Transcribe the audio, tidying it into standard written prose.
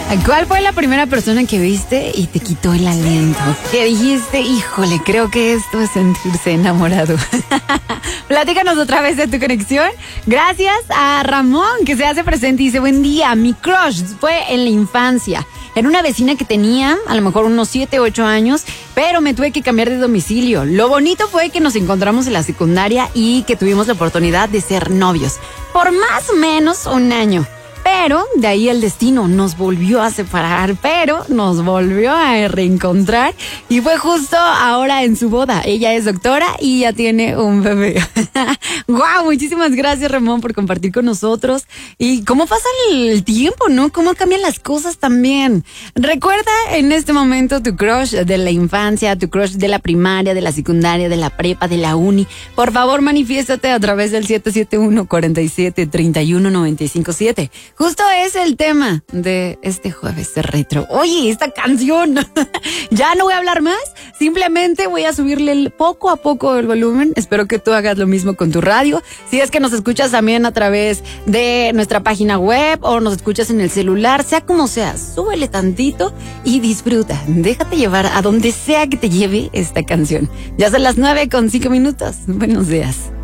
¿Cuál fue la primera persona que viste y te quitó el aliento? ¿Qué dijiste? Híjole, creo que esto es sentirse enamorado. Platícanos otra vez de tu conexión. Gracias a Ramón, que se hace presente y dice, buen día, mi crush fue en la infancia. Era una vecina que tenía a lo mejor unos 7, 8 años, pero me tuve que cambiar de domicilio. Lo bonito fue que nos encontramos en la secundaria y que tuvimos la oportunidad de ser novios por más o menos un año. Pero de ahí el destino nos volvió a separar, pero nos volvió a reencontrar y fue justo ahora en su boda. Ella es doctora y ya tiene un bebé. ¡Guau! Muchísimas gracias, Ramón, por compartir con nosotros. Y cómo pasa el tiempo, ¿no? Cómo cambian las cosas también. Recuerda en este momento tu crush de la infancia, tu crush de la primaria, de la secundaria, de la prepa, de la uni. Por favor, manifiéstate a través del 771-47-31-957. Justo es el tema de este jueves de retro. Oye, esta canción. Ya no voy a hablar más. Simplemente voy a subirle poco a poco el volumen. Espero que tú hagas lo mismo con tu radio. Si es que nos escuchas también a través de nuestra página web o nos escuchas en el celular, sea como sea, súbele tantito y disfruta. Déjate llevar a donde sea que te lleve esta canción. Ya son las 9:05. Buenos días.